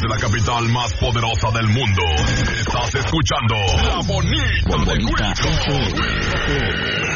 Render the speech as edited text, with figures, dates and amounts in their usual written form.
la capital más poderosa del mundo. Estás escuchando La Bonita de Wilson.